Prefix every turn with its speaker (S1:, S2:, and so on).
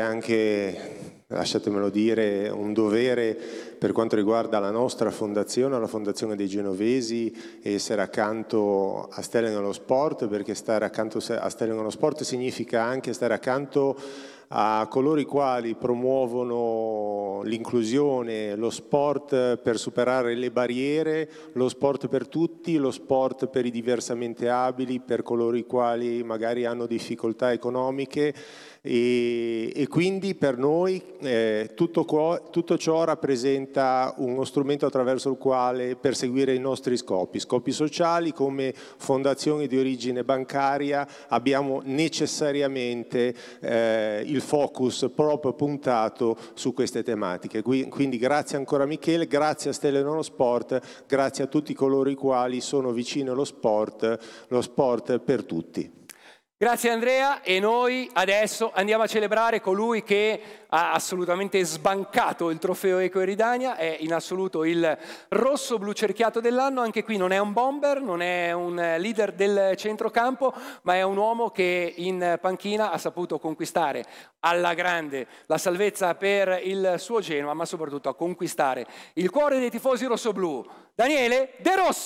S1: anche, lasciatemelo dire, un dovere per quanto riguarda la nostra fondazione, la Fondazione dei Genovesi, essere accanto a Stelle nello Sport, perché stare accanto a Stelle nello Sport significa anche stare accanto a coloro i quali promuovono l'inclusione, lo sport per superare le barriere, lo sport per tutti, lo sport per i diversamente abili, per coloro i quali magari hanno difficoltà economiche e quindi per noi tutto ciò rappresenta uno strumento attraverso il quale perseguire i nostri scopi sociali. Come fondazione di origine bancaria abbiamo necessariamente il focus proprio puntato su queste tematiche. Quindi grazie ancora Michele, grazie a Stelle nello Sport, grazie a tutti coloro i quali sono vicini allo sport per tutti.
S2: Grazie Andrea, e noi adesso andiamo a celebrare colui che ha assolutamente sbancato il trofeo Eco Eridania, è in assoluto il rosso blu cerchiato dell'anno. Anche qui non è un bomber, non è un leader del centrocampo, ma è un uomo che in panchina ha saputo conquistare alla grande la salvezza per il suo Genoa, ma soprattutto a conquistare il cuore dei tifosi rossoblù. Daniele De Rossi!